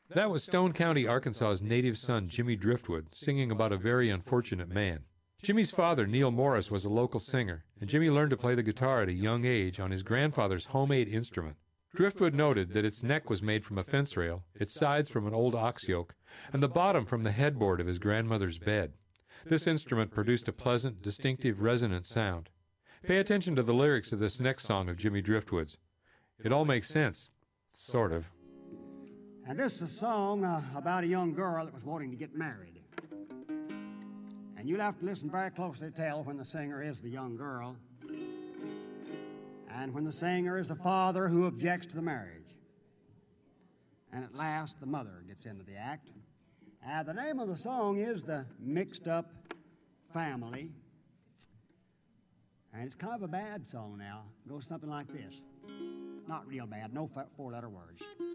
That was Stone County, Arkansas's native son, Jimmy Driftwood, singing about a very unfortunate man. Jimmy's father, Neil Morris, was a local singer, and Jimmy learned to play the guitar at a young age on his grandfather's homemade instrument. Driftwood noted that its neck was made from a fence rail, its sides from an old ox yoke, and the bottom from the headboard of his grandmother's bed. This instrument produced a pleasant, distinctive, resonant sound. Pay attention to the lyrics of this next song of Jimmy Driftwood's. It all makes sense, sort of. And this is a song about a young girl that was wanting to get married. And you'll have to listen very closely to tell when the singer is the young girl and when the singer is the father who objects to the marriage. And at last, the mother gets into the act. The name of the song is The Mixed Up Family. And it's kind of a bad song now. It goes something like this. Not real bad, no four-letter words.